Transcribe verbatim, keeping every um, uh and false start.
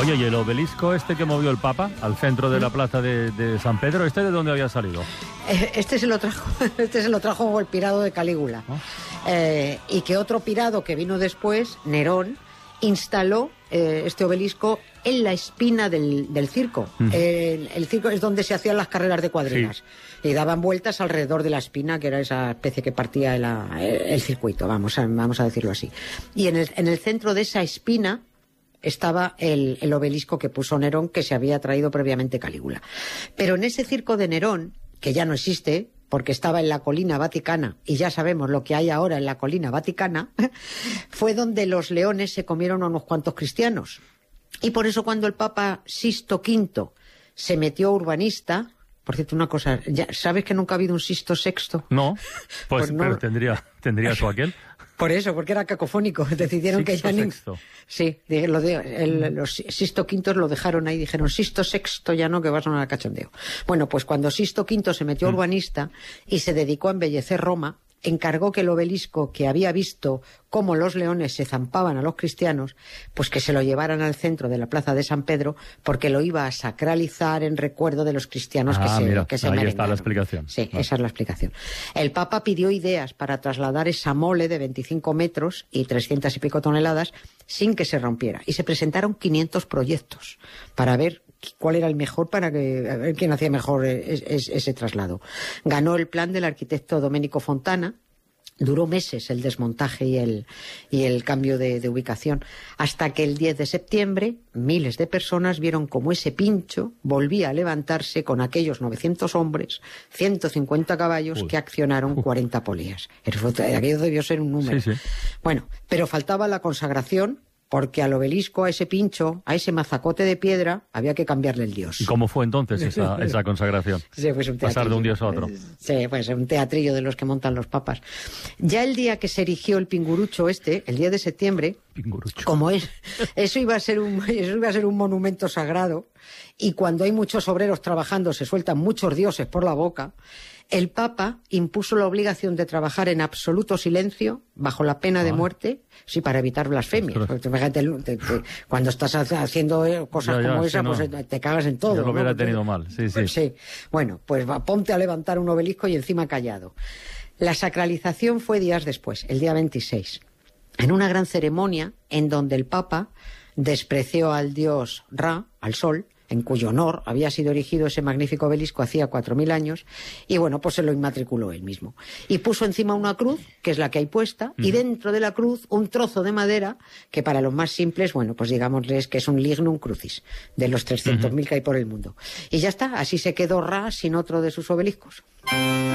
Oye, ¿y el obelisco este que movió el Papa al centro de la plaza de, de San Pedro, este de dónde había salido? Este se lo trajo, este se lo trajo el pirado de Calígula. ¿Oh? Eh, y que otro pirado que vino después, Nerón, instaló eh, este obelisco en la espina del, del circo. Mm. Eh, el circo es donde se hacían las carreras de cuadrigas. Sí. Y daban vueltas alrededor de la espina, que era esa especie que partía el, el circuito, vamos a, vamos a decirlo así. Y en el, en el centro de esa espina estaba el, el obelisco que puso Nerón, que se había traído previamente Calígula. Pero en ese circo de Nerón, que ya no existe, porque estaba en la colina vaticana, y ya sabemos lo que hay ahora en la colina vaticana, fue donde los leones se comieron a unos cuantos cristianos. Y por eso cuando el Papa Sisto quinto se metió urbanista... Por cierto, una cosa, ¿ya ¿sabes que nunca ha habido un Sisto sexto? No, pues, pues no. Pero tendría, tendría su aquel. Por eso, porque era cacofónico, decidieron Sixto que ya... Sexto. Sí, lo de, el, los Sisto quintos lo dejaron ahí, dijeron Sisto sexto ya no, que va a sonar a cachondeo. Bueno, pues cuando Sisto quinto se metió mm. urbanista y se dedicó a embellecer Roma, encargó que el obelisco, que había visto cómo los leones se zampaban a los cristianos, pues que se lo llevaran al centro de la plaza de San Pedro, porque lo iba a sacralizar en recuerdo de los cristianos ah, que se mira, que se ahí merengaron. Está la explicación. Sí, vale. Esa es la explicación. El Papa pidió ideas para trasladar esa mole de veinticinco metros y trescientas y pico toneladas sin que se rompiera. Y se presentaron quinientos proyectos para ver cuál era el mejor, para que a ver quién hacía mejor es, es, ese traslado. Ganó el plan del arquitecto Domenico Fontana. Duró meses el desmontaje y el, y el cambio de, de ubicación, hasta que el diez de septiembre miles de personas vieron cómo ese pincho volvía a levantarse con aquellos novecientos hombres, ciento cincuenta caballos Uy. que accionaron cuarenta polías. Aquello debió ser un número. Sí, sí. Bueno, pero faltaba la consagración, porque al obelisco, a ese pincho, a ese mazacote de piedra, había que cambiarle el dios. ¿Y cómo fue entonces esa, esa consagración? Sí, pues un pasar de un dios a otro. Sí, pues un teatrillo de los que montan los papas. Ya el día que se erigió el pingurucho este, el diez de septiembre, pingurucho. como es, eso iba a ser un, eso iba a ser un monumento sagrado, y cuando hay muchos obreros trabajando se sueltan muchos dioses por la boca, el Papa impuso la obligación de trabajar en absoluto silencio, bajo la pena de muerte, sí, para evitar blasfemias. Fíjate, te, te, cuando estás haciendo cosas ya, ya, como esa, sí, pues no. te cagas en todo. Yo lo hubiera ¿no? tenido mal, sí, sí. Sí. Bueno, pues va, ponte a levantar un obelisco y encima callado. La sacralización fue días después, el día veintiséis, en una gran ceremonia en donde el Papa despreció al dios Ra, al sol, en cuyo honor había sido erigido ese magnífico obelisco hacía cuatro mil años, y bueno, pues se lo inmatriculó él mismo. Y puso encima una cruz, que es la que hay puesta, uh-huh. y dentro de la cruz un trozo de madera, que para los más simples, bueno, pues digámosles que es un lignum crucis, de los trescientos mil uh-huh. que hay por el mundo. Y ya está, así se quedó Ra sin otro de sus obeliscos.